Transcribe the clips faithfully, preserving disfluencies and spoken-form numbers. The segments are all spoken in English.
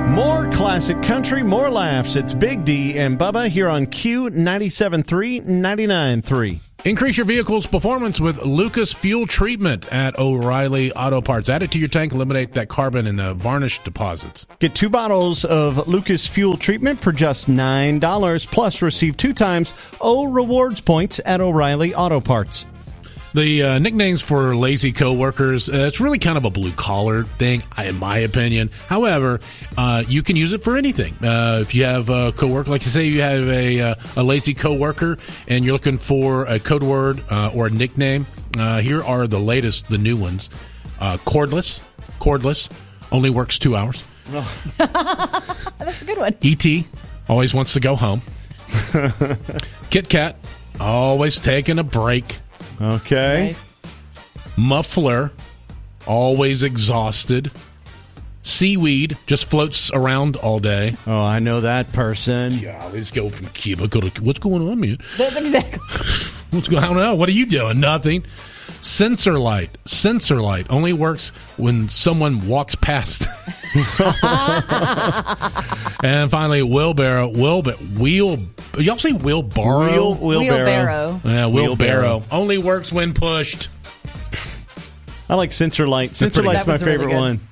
More classic country, more laughs. It's Big D and Bubba here on Q ninety-seven point three, ninety-nine point three. Increase your vehicle's performance with Lucas Fuel Treatment at O'Reilly Auto Parts. Add it to your tank, eliminate that carbon and the varnish deposits. Get two bottles of Lucas Fuel Treatment for just nine dollars, plus receive two times O Rewards points at O'Reilly Auto Parts. The uh, nicknames for lazy coworkers, uh, it's really kind of a blue-collar thing, in my opinion. However, uh, you can use it for anything. Uh, if you have a coworker, like you say you have a, uh, a lazy coworker and you're looking for a code word uh, or a nickname, uh, here are the latest, the new ones. Uh, cordless, cordless, only works two hours. Oh. That's a good one. E T, always wants to go home. Kit Kat, always taking a break. Okay. Nice. Muffler, always exhausted. Seaweed, just floats around all day. Oh, I know that person. Yeah, let's go from cubicle to what's going on, man? That's exactly. What's going on? I don't know. What are you doing? Nothing. Sensor light. Sensor light only works when someone walks past. And finally, wheelbarrow. Wheelbarrow. Wheel. Y'all say wheelbarrow? Wheel, wheelbarrow. Wheelbarrow. Yeah, wheelbarrow. Wheelbarrow. Only works when pushed. I like Sensor Light. Sensor pretty- Light's my That was really favorite good. one.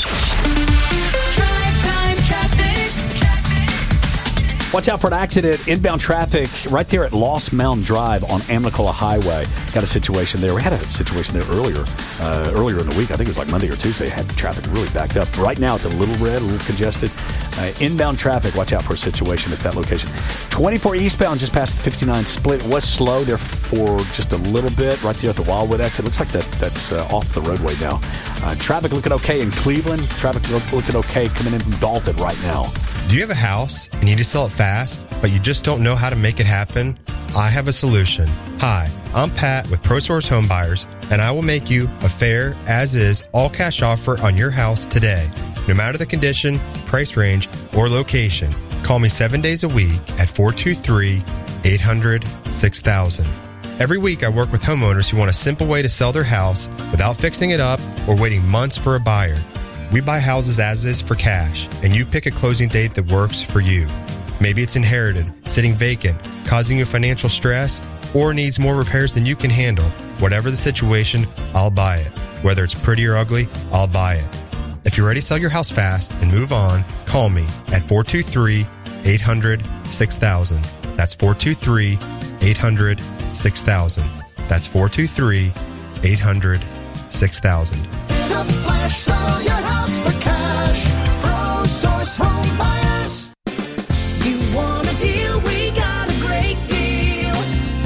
Watch out for an accident. Inbound traffic right there at Lost Mountain Drive on Amnicola Highway. Got a situation there. We had a situation there earlier uh, earlier in the week. I think it was like Monday or Tuesday. Had traffic really backed up. Right now it's a little red, a little congested. Uh, inbound traffic, watch out for a situation at that location. twenty-four eastbound just past the fifty-nine split. It was slow there for just a little bit right there at the Wildwood exit. Looks like that that's uh, off the roadway now. Uh, traffic looking okay in Cleveland. Traffic looking okay coming in from Dalton right now. Do you have a house and you need to sell it fast, but you just don't know how to make it happen? I have a solution. Hi, I'm Pat with ProSource Home Buyers, and I will make you a fair, as-is, all-cash offer on your house today. No matter the condition, price range, or location, call me seven days a week at four two three, eight hundred, six thousand. Every week I work with homeowners who want a simple way to sell their house without fixing it up or waiting months for a buyer. We buy houses as is for cash, and you pick a closing date that works for you. Maybe it's inherited, sitting vacant, causing you financial stress, or needs more repairs than you can handle. Whatever the situation, I'll buy it. Whether it's pretty or ugly, I'll buy it. If you're ready to sell your house fast and move on, call me at four two three, eight hundred, six thousand. That's four two three, eight hundred, six thousand. That's four two three, eight hundred, six thousand. In a flash, sell your house for cash. ProSource Home Buyers. You want a deal? We got a great deal.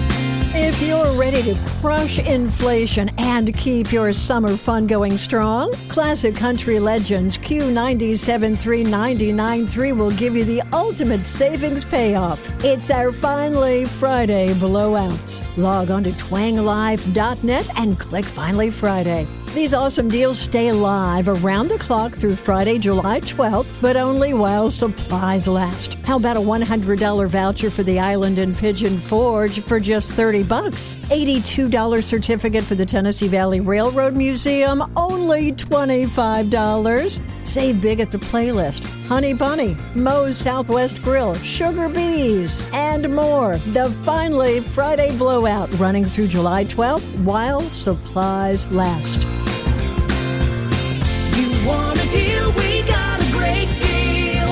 If you're ready to crush inflation and keep your summer fun going strong, Classic Country Legends Q ninety-seven point three, ninety-nine point three will give you the ultimate savings payoff. It's our Finally Friday blowouts. Log on to twang life dot net and click Finally Friday. These awesome deals stay live around the clock through Friday, July twelfth, but only while supplies last. How about a one hundred dollars voucher for the Island and Pigeon Forge for just thirty bucks? eighty-two dollars certificate for the Tennessee Valley Railroad Museum, only twenty-five dollars. Save big at the Playlist, Honey Bunny, Moe's Southwest Grill, Sugar Bees, and more. The Finally Friday Blowout running through July twelfth while supplies last. You want a deal? We got a great deal.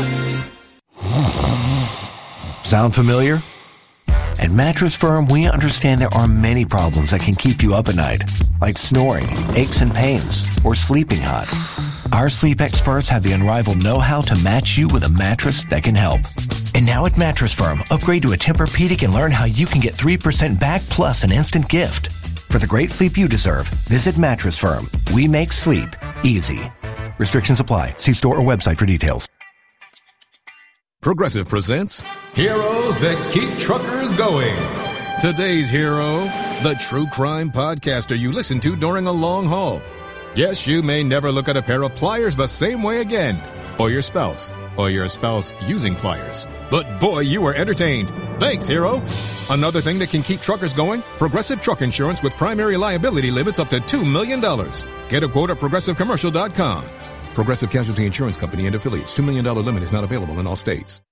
Sound familiar? At Mattress Firm, we understand there are many problems that can keep you up at night, like snoring, aches and pains, or sleeping hot. Our sleep experts have the unrivaled know-how to match you with a mattress that can help. And now at Mattress Firm, upgrade to a Tempur-Pedic and learn how you can get three percent back plus an instant gift. For the great sleep you deserve, visit Mattress Firm. We make sleep easy. Restrictions apply. See store or website for details. Progressive presents Heroes That Keep Truckers Going. Today's hero, the true crime podcaster you listen to during a long haul. Yes, you may never look at a pair of pliers the same way again, or your spouse, or your spouse using pliers. But boy, you were entertained. Thanks, hero. Another thing that can keep truckers going, Progressive Truck Insurance with primary liability limits up to two million dollars. Get a quote at progressive commercial dot com. Progressive Casualty Insurance Company and affiliates. two million dollars limit is not available in all states.